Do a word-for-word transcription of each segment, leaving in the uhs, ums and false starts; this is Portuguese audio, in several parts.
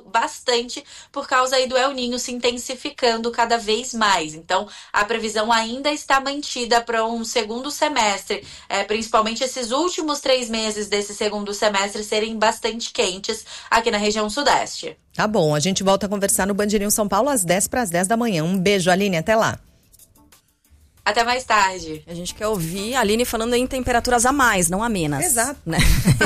bastante por causa aí do El Niño se intensificando cada vez mais. Então, a previsão ainda está mantida para um segundo semestre, é, principalmente esses últimos três meses desse segundo semestre serem bastante quentes aqui na região sudeste. Tá bom, a gente volta a conversar no Band News São Paulo às dez para as dez da manhã. Um beijo, Aline, até lá. Até mais tarde. A gente quer ouvir a Aline falando em temperaturas a mais, não a menos. Exato. Né?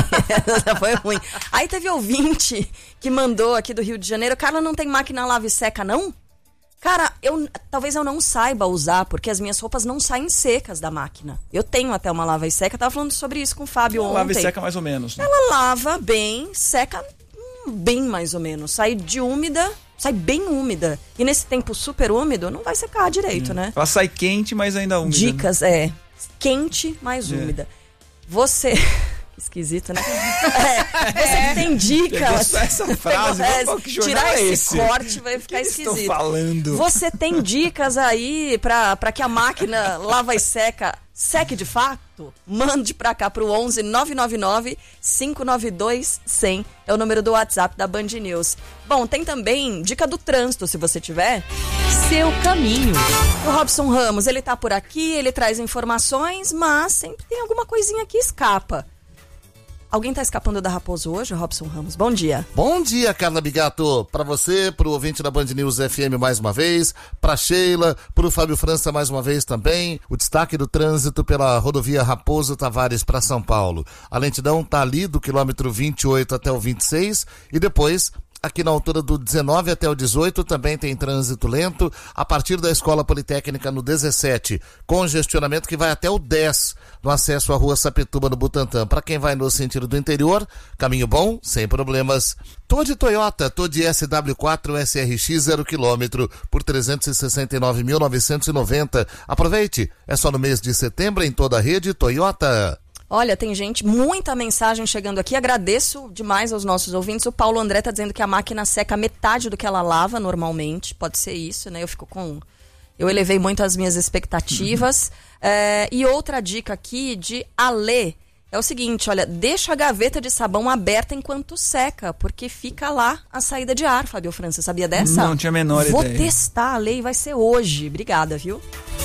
Foi ruim. Aí teve ouvinte que mandou aqui do Rio de Janeiro: Carla, não tem máquina lava e seca, não? Cara, eu, talvez eu não saiba usar, porque as minhas roupas não saem secas da máquina. Eu tenho até uma lava e seca, tava falando sobre isso com o Fábio ontem. Lava e seca mais ou menos, né? Ela lava bem, seca hum, bem mais ou menos. Sai de úmida, sai bem úmida. E nesse tempo super úmido, não vai secar direito, hum. né? Ela sai quente, mas ainda úmida. Dicas, né? é. Quente, mais é. úmida. Você... Esquisito, né? É, você é. tem dicas. Essa frase, é, qual que jornal tirar é esse, esse corte vai ficar que esquisito. Estou falando. Você tem dicas aí pra, pra que a máquina lava e seca seque de fato? Mande pra cá pro onze nove nove nove cinco nove dois zero zero. É o número do WhatsApp da Band News. Bom, tem também dica do trânsito, se você tiver. Seu caminho. O Robson Ramos, ele tá por aqui, ele traz informações, mas sempre tem alguma coisinha que escapa. Alguém tá escapando da Raposo hoje, Robson Ramos? Bom dia. Bom dia, Carla Bigato. Pra você, pro ouvinte da Band News F M mais uma vez, pra Sheila, pro Fábio França mais uma vez também. O destaque do trânsito pela rodovia Raposo Tavares para São Paulo. A lentidão tá ali do quilômetro vinte e oito até o vinte e seis e depois... Aqui na altura do dezenove até o dezoito também tem trânsito lento. A partir da Escola Politécnica no dezessete, congestionamento que vai até o dez no acesso à Rua Sapituba no Butantã. Para quem vai no sentido do interior, caminho bom, sem problemas. Tô de Toyota, tô de S W quatro S R X zero quilômetro por trezentos e sessenta e nove mil novecentos e noventa. Aproveite, é só no mês de setembro em toda a rede Toyota. Olha, tem gente, muita mensagem chegando aqui. Agradeço demais aos nossos ouvintes. O Paulo André tá dizendo que a máquina seca metade do que ela lava normalmente. Pode ser isso, né? Eu fico com... Eu elevei muito as minhas expectativas. Uhum. É, e outra dica aqui de Alê é o seguinte, olha, deixa a gaveta de sabão aberta enquanto seca, porque fica lá a saída de ar, Fábio França. Sabia dessa? Não tinha a menor Vou ideia. Vou testar, Alê, e vai ser hoje. Obrigada, viu?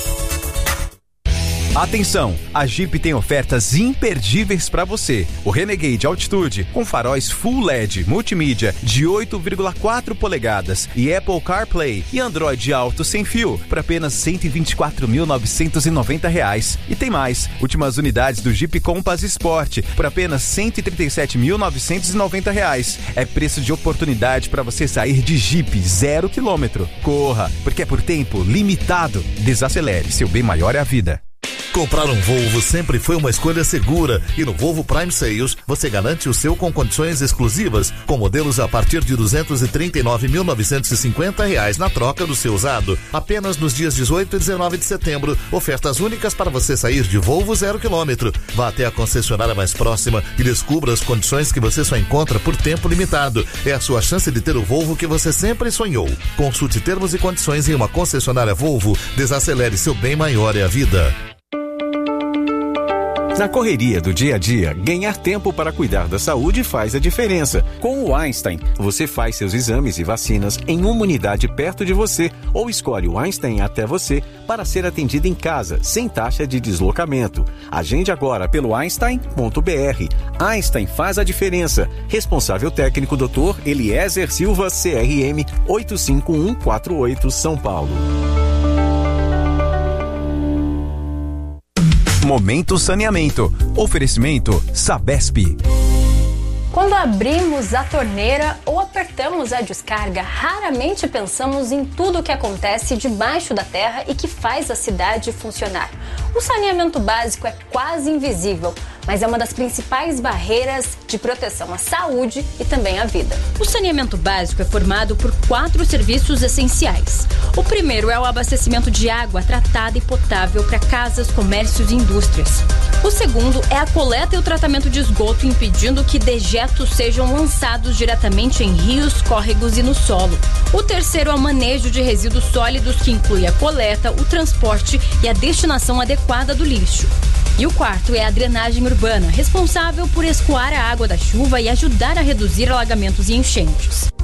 Atenção, a Jeep tem ofertas imperdíveis para você. O Renegade Altitude com faróis Full L E D multimídia de oito vírgula quatro polegadas e Apple CarPlay e Android Auto sem fio por apenas cento e vinte e quatro mil novecentos e noventa reais. E tem mais, últimas unidades do Jeep Compass Sport por apenas cento e trinta e sete mil novecentos e noventa reais. É preço de oportunidade para você sair de Jeep zero quilômetro. Corra, porque é por tempo limitado. Desacelere, seu bem maior é a vida. Comprar um Volvo sempre foi uma escolha segura e no Volvo Prime Sales você garante o seu com condições exclusivas, com modelos a partir de duzentos e trinta e nove mil novecentos e cinquenta reais na troca do seu usado. Apenas nos dias dezoito e dezenove de setembro, ofertas únicas para você sair de Volvo zero quilômetro. Vá até a concessionária mais próxima e descubra as condições que você só encontra por tempo limitado. É a sua chance de ter o Volvo que você sempre sonhou. Consulte termos e condições em uma concessionária Volvo. Desacelere, seu bem maior é a vida. Na correria do dia a dia, ganhar tempo para cuidar da saúde faz a diferença. Com o Einstein, você faz seus exames e vacinas em uma unidade perto de você ou escolhe o Einstein até você para ser atendido em casa, sem taxa de deslocamento. Agende agora pelo einstein ponto b r. Einstein faz a diferença. Responsável técnico doutor Eliezer Silva, C R M oito cinco um quatro oito, São Paulo. Momento Saneamento. Oferecimento Sabesp. Quando abrimos a torneira ou apertamos a descarga, raramente pensamos em tudo o que acontece debaixo da terra e que faz a cidade funcionar. O saneamento básico é quase invisível, mas é uma das principais barreiras de proteção à saúde e também à vida. O saneamento básico é formado por quatro serviços essenciais. O primeiro é o abastecimento de água tratada e potável para casas, comércios e indústrias. O segundo é a coleta e o tratamento de esgoto, impedindo que dejetos sejam lançados diretamente em rios, córregos e no solo. O terceiro é o manejo de resíduos sólidos, que inclui a coleta, o transporte e a destinação adequada do lixo. E o quarto é a drenagem urbana, responsável por escoar a água da chuva e ajudar a reduzir alagamentos e enchentes.